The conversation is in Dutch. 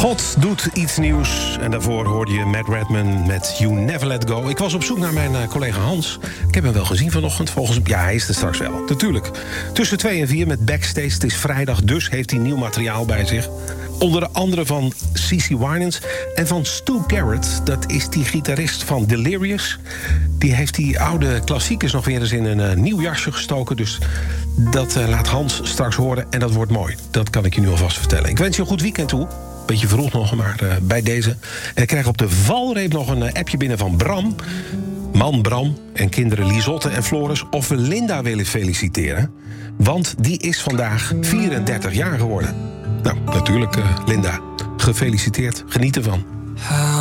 God doet iets nieuws. En daarvoor hoorde je Matt Redman met You Never Let Go. Ik was op zoek naar mijn collega Hans. Ik heb hem wel gezien vanochtend. Volgens hem, ja, hij is er straks wel. Natuurlijk. Tussen 2 en 4 met Backstage. Het is vrijdag, dus heeft hij nieuw materiaal bij zich. Onder andere van CeCe Winans en van Stu Garrett. Dat is die gitarist van Delirious. Die heeft die oude klassiekers nog weer eens in een nieuw jasje gestoken. Dus dat laat Hans straks horen en dat wordt mooi. Dat kan ik je nu alvast vertellen. Ik wens je een goed weekend toe. Beetje vroeg nog, maar bij deze. En ik krijg op de valreep nog een appje binnen van Bram. Man Bram en kinderen Lisotte en Floris of we Linda willen feliciteren. Want die is vandaag 34 jaar geworden. Nou, natuurlijk, Linda. Gefeliciteerd. Geniet ervan.